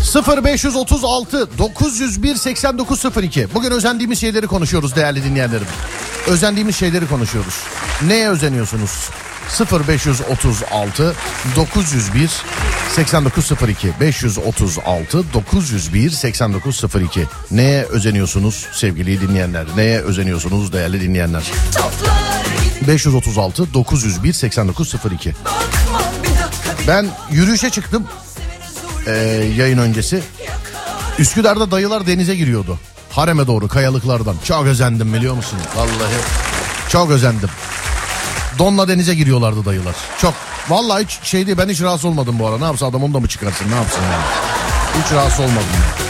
0536 901 8902. Bugün özendiğimiz şeyleri konuşuyoruz değerli dinleyenlerim. Özendiğimiz şeyleri konuşuyoruz. Neye özeniyorsunuz? 0536 901 8902 536 901 8902. Neye özeniyorsunuz sevgili dinleyenler? Neye özeniyorsunuz değerli dinleyenler? 536 901 8902. Ben yürüyüşe çıktım yayın öncesi. Üsküdar'da dayılar denize giriyordu. Harem'e doğru kayalıklardan. Çok özendim biliyor musun? Vallahi çok özendim. Donla denize giriyorlardı dayılar. Çok. Vallahi hiç şey değil, ben hiç rahatsız olmadım bu ara. Ne yapsa adam onu da mı çıkarsın, ne yapsın yani? Hiç rahatsız olmadım yani.